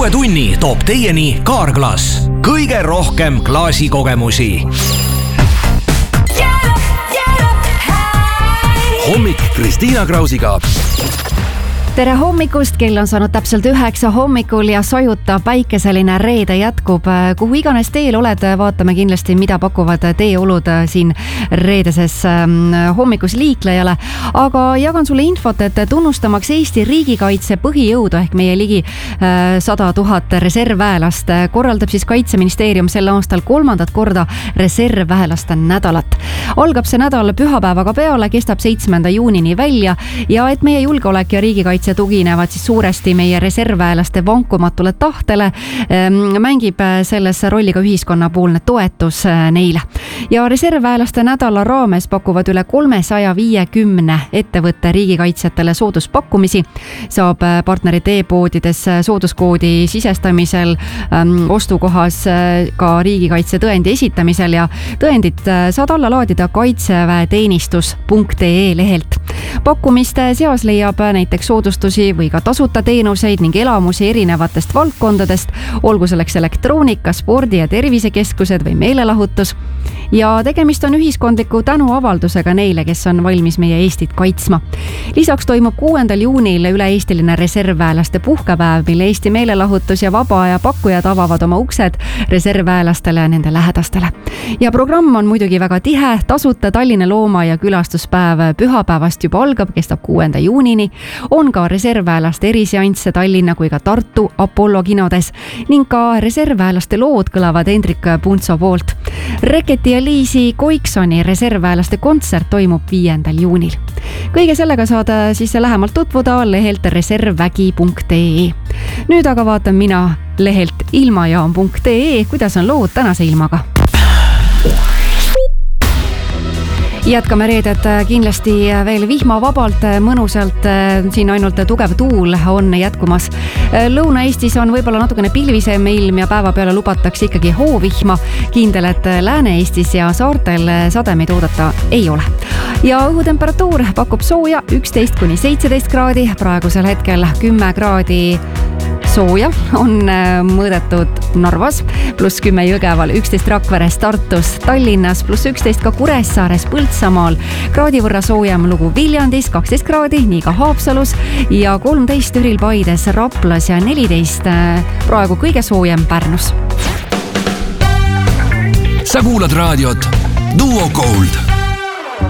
Uue tunni toob teieni Kaarglass. Kõige rohkem klaasikogemusi. Hommik Kristiina Krausiga. Tere hommikust, kell on saanud täpselt 9 hommikul ja sojuta päikeseline reede jätkub. Kuhu iganes teel oled, vaatame kindlasti, mida pakuvad teeolud siin reedeses hommikus liiklejale. Aga jagan sulle infot, et tunnustamaks Eesti riigikaitse põhijõudu ehk meie ligi 100 000 reservväelast korraldab siis Kaitseministeerium sel aastal 3. korda reservväelaste nädalat. Algab see nädal pühapäevaga peale, kestab 7. juunini välja ja et meie julgeolek ja riigikaitse tuginevad siis suuresti meie reservväelaste vankumatule tahtele, mängib selles rolli ka ühiskonnapoolne toetus neile. Ja reservväelaste nädala raames pakuvad üle 350 ettevõtte riigikaitsjatele sooduspakkumisi. Saab partnerite e-poodides sooduskoodi sisestamisel, ostukohas ka riigikaitse tõendi esitamisel ja tõendit saad alla laadida kaitseväeteenistus.ee lehelt. Pakkumiste seas leiab näiteks soodustusi või ka tasuta teenuseid ning elamusi erinevatest valdkondadest, olgu selleks elektroonika, spordi- ja tervisekeskused või meelelahutus. Ja tegemist on ühiskondliku tänuavaldusega neile, kes on valmis meie Eestit kaitsma. Lisaks toimub 6. juunil üle-eestiline reservväelaste puhkepäev, mille Eesti meelelahutus ja vaba aja pakkujad avavad oma uksed reservväelastele ja nende lähedastele. Ja programm on muidugi väga tihe, tasuta Tallinna looma- ja külastuspäev pühapäevast juba algab, kestab 6. juunini. On ka reservväelaste eriseansse Tallinna kui ka Tartu Apollo kinodes ning ka reservväelaste lood kõlavad Hendrik Puntso poolt. Reketi ja Liisi Koiksoni reservväelaste kontsert toimub 5. juunil. Kõige sellega saad siis lähemalt tutvuda lehelt reservvägi.ee. Nüüd aga vaatan mina lehelt ilmajaam.ee, kuidas on lood tänase ilmaga. Jätkame reedet kindlasti veel vihmavabalt, mõnusalt, siin ainult tugev tuul on jätkumas. Lõuna-Eestis on võib-olla natukene pilvisem ilm ja päeva peale lubatakse ikkagi hoovihma. Kindel, et Lääne-Eestis ja saartel sademeid oodata ei ole. Ja õhutemperatuur pakub sooja 11-17 kraadi, praegusel hetkel 10 kraadi sooja on mõõdetud Narvas, +10 Jõgeval, 11 Rakveres, Tartus, Tallinnas, +11 ka Kuressaares, Põltsamaal, kraadi võrra soojem lugu Viljandis, 12 kraadi, nii ka Haapsalus ja 13 Türil, Paides, Raplas ja 14 praegu kõige soojem Pärnus. Sa kuulad raadiot Duo Gold.